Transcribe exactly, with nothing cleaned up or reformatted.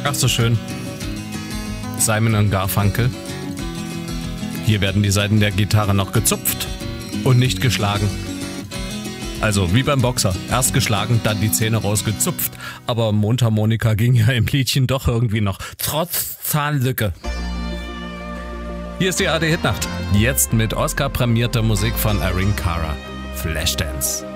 Ach so schön. Simon und Garfunkel. Hier werden die Saiten der Gitarre noch gezupft und nicht geschlagen. Also wie beim Boxer. Erst geschlagen, dann die Zähne rausgezupft. Aber Mundharmonika ging ja im Liedchen doch irgendwie noch. Trotz Zahnlücke. Hier ist die A R D Hitnacht. Jetzt mit Oscar-prämierter Musik von Erin Cara. Flashdance.